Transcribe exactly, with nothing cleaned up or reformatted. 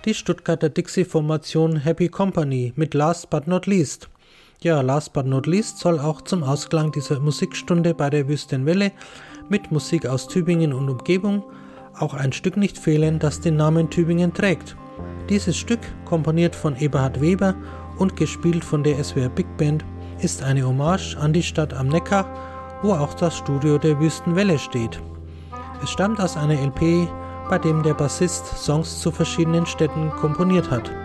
die Stuttgarter Dixie-Formation Happy Company mit Last But Not Least. Ja, Last But Not Least soll auch zum Ausklang dieser Musikstunde bei der Wüstenwelle mit Musik aus Tübingen und Umgebung auch ein Stück nicht fehlen, das den Namen Tübingen trägt. Dieses Stück, komponiert von Eberhard Weber und gespielt von der S W R Big Band, ist eine Hommage an die Stadt am Neckar, wo auch das Studio der Wüstenwelle steht. Es stammt aus einer L P, bei dem der Bassist Songs zu verschiedenen Städten komponiert hat.